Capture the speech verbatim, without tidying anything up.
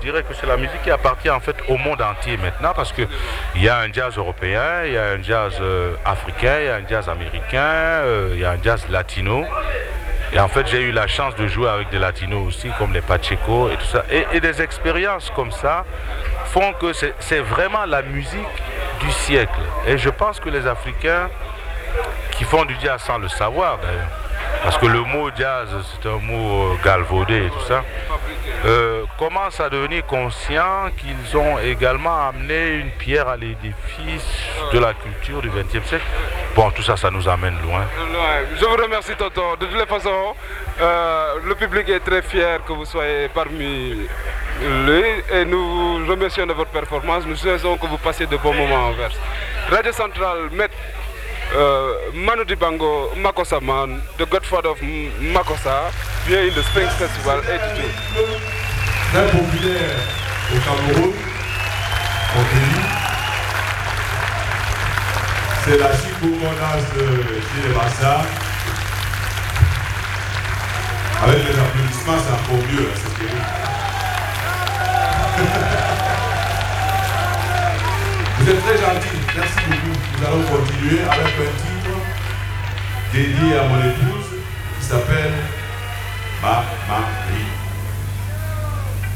dirais que c'est la musique qui appartient en fait au monde entier maintenant parce qu'il y a un jazz européen, il y a un jazz euh, africain, il y a un jazz américain, euh, il y a un jazz latino. Et en fait, j'ai eu la chance de jouer avec des latinos aussi, comme les Pacheco et tout ça. Et, et des expériences comme ça font que c'est vraiment la musique du siècle. Et je pense que les Africains qui font du jazz sans le savoir d'ailleurs, parce que le mot jazz c'est un mot galvaudé et tout ça, euh, commencent à devenir conscients qu'ils ont également amené une pierre à l'édifice de la culture du vingtième siècle. Bon, tout ça, ça nous amène loin. Je vous remercie, tonton. De toutes les façons, euh, le public est très fier que vous soyez parmi lui et nous remercions de votre performance. Nous souhaitons que vous passiez de bons moments envers. Radio Centrale met uh, Manu Dibango Makossa Man, the godfather of Makossa, here in the Spring Festival eighty-two. Très populaire au Cameroun, au pays. C'est la chiboumonas de Gilles Massa. Avec les applaudissements, c'est encore mieux, c'est terrible. Vous êtes très gentils, merci beaucoup. Nous allons continuer avec un titre dédié à mon épouse qui s'appelle Ma Marie.